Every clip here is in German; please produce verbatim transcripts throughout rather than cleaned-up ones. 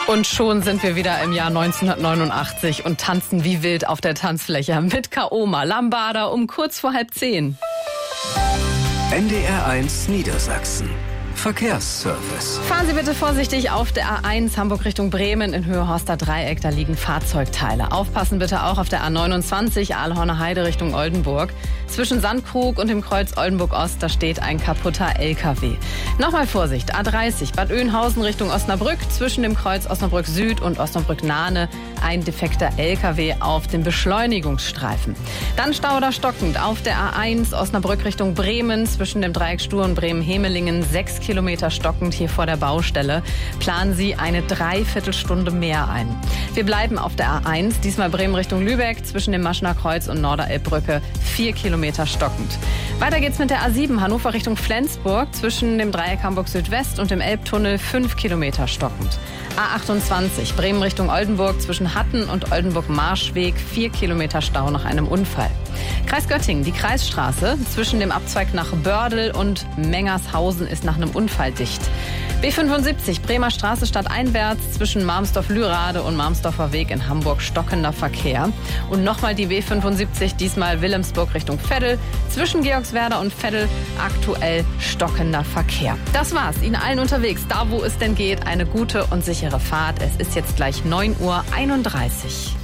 Und schon sind wir wieder im Jahr neunzehnhundertneunundachtzig und tanzen wie wild auf der Tanzfläche mit Kaoma Lambada um kurz vor halb zehn. N D R eins Niedersachsen. Verkehrsservice. Fahren Sie bitte vorsichtig auf der A eins Hamburg Richtung Bremen in Höhe Horster Dreieck. Da liegen Fahrzeugteile. Aufpassen bitte auch auf der A neunundzwanzig Aalhorner Heide Richtung Oldenburg. Zwischen Sandkrug und dem Kreuz Oldenburg-Ost, da steht ein kaputter L K W. Nochmal Vorsicht, A dreißig Bad Oeynhausen Richtung Osnabrück. Zwischen dem Kreuz Osnabrück Süd und Osnabrück-Nahne ein defekter L K W auf dem Beschleunigungsstreifen. Dann Stau oder stockend auf der A eins Osnabrück Richtung Bremen. Zwischen dem Dreieck Stur und Bremen-Hemelingen sechs Kilometer stockend hier vor der Baustelle. Planen Sie eine Dreiviertelstunde mehr ein. Wir bleiben auf der A eins, diesmal Bremen Richtung Lübeck. Zwischen dem Maschener Kreuz und Norderelbbrücke vier Kilometer stockend. Weiter geht's mit der A sieben Hannover Richtung Flensburg. Zwischen dem Dreieck Hamburg Südwest und dem Elbtunnel fünf Kilometer stockend. A achtundzwanzig Bremen Richtung Oldenburg zwischen Hatten und Oldenburg-Marschweg vier Kilometer Stau nach einem Unfall. Kreis Göttingen, die Kreisstraße zwischen dem Abzweig nach Bördel und Mengershausen ist nach einem Unfall dicht. B fünfundsiebzig Bremer Straße stadteinwärts zwischen Marmsdorf-Lührade und Marmsdorfer Weg in Hamburg stockender Verkehr. Und nochmal die B fünfundsiebzig, diesmal Wilhelmsburg Richtung Veddel. Zwischen Georgswerda und Veddel aktuell stockender Verkehr. Das war's. Ihnen allen unterwegs, da wo es denn geht, eine gute und sichere Fahrt. Es ist jetzt gleich neun Uhr einunddreißig.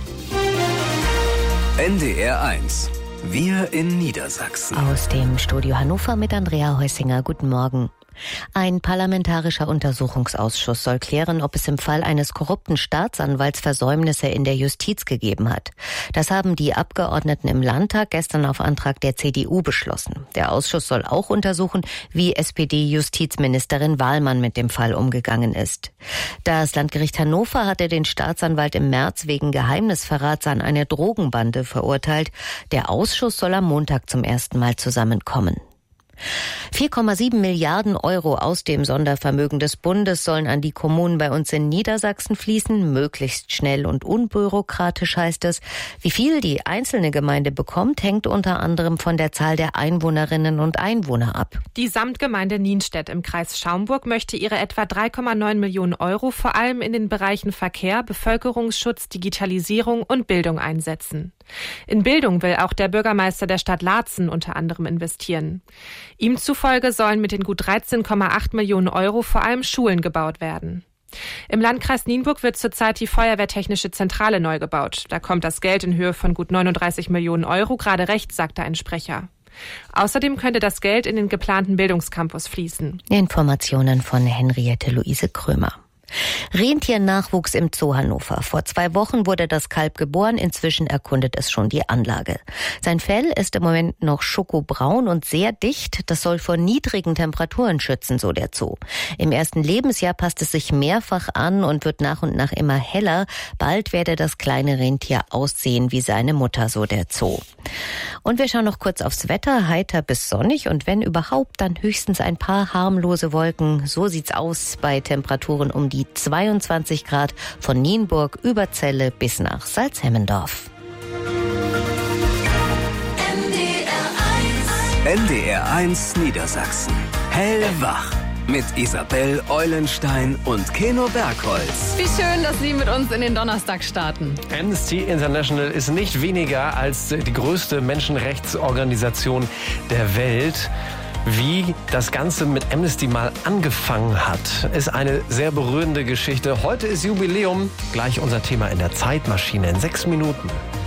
N D R eins. Wir in Niedersachsen. Aus dem Studio Hannover mit Andrea Heusinger. Guten Morgen. Ein parlamentarischer Untersuchungsausschuss soll klären, ob es im Fall eines korrupten Staatsanwalts Versäumnisse in der Justiz gegeben hat. Das haben die Abgeordneten im Landtag gestern auf Antrag der C D U beschlossen. Der Ausschuss soll auch untersuchen, wie S P D-Justizministerin Wahlmann mit dem Fall umgegangen ist. Das Landgericht Hannover hatte den Staatsanwalt im März wegen Geheimnisverrats an eine Drogenbande verurteilt. Der Ausschuss soll am Montag zum ersten Mal zusammenkommen. vier Komma sieben Milliarden Euro aus dem Sondervermögen des Bundes sollen an die Kommunen bei uns in Niedersachsen fließen. Möglichst schnell und unbürokratisch heißt es. Wie viel die einzelne Gemeinde bekommt, hängt unter anderem von der Zahl der Einwohnerinnen und Einwohner ab. Die Samtgemeinde Nienstedt im Kreis Schaumburg möchte ihre etwa drei Komma neun Millionen Euro vor allem in den Bereichen Verkehr, Bevölkerungsschutz, Digitalisierung und Bildung einsetzen. In Bildung will auch der Bürgermeister der Stadt Laatzen unter anderem investieren. Ihm zufolge sollen mit den gut dreizehn Komma acht Millionen Euro vor allem Schulen gebaut werden. Im Landkreis Nienburg wird zurzeit die Feuerwehrtechnische Zentrale neu gebaut. Da kommt das Geld in Höhe von gut neununddreißig Millionen Euro gerade recht, sagte ein Sprecher. Außerdem könnte das Geld in den geplanten Bildungscampus fließen. Informationen von Henriette Luise Krömer. Rentiernachwuchs im Zoo Hannover. Vor zwei Wochen wurde das Kalb geboren, inzwischen erkundet es schon die Anlage. Sein Fell ist im Moment noch schokobraun und sehr dicht. Das soll vor niedrigen Temperaturen schützen, so der Zoo. Im ersten Lebensjahr passt es sich mehrfach an und wird nach und nach immer heller. Bald werde das kleine Rentier aussehen wie seine Mutter, so der Zoo. Und wir schauen noch kurz aufs Wetter. Heiter bis sonnig und wenn überhaupt, dann höchstens ein paar harmlose Wolken. So sieht's aus bei Temperaturen um die zweiundzwanzig Grad von Nienburg über Celle bis nach Salzhemmendorf. N D R eins Niedersachsen. Hellwach. Mit Isabel Eulenstein und Keno Bergholz. Wie schön, dass Sie mit uns in den Donnerstag starten. Amnesty International ist nicht weniger als die größte Menschenrechtsorganisation der Welt. Wie das Ganze mit Amnesty mal angefangen hat, ist eine sehr berührende Geschichte. Heute ist Jubiläum, gleich unser Thema in der Zeitmaschine in sechs Minuten.